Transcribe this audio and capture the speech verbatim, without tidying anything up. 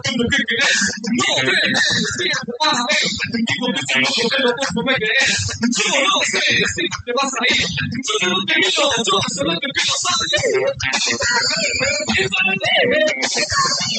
lo que querés. No ves, si te vas a ver. Digo que si no lo ves, vos no me querés. Yo no sé si te vas a ir. Yo solo te miro, yo solo te quiero salir.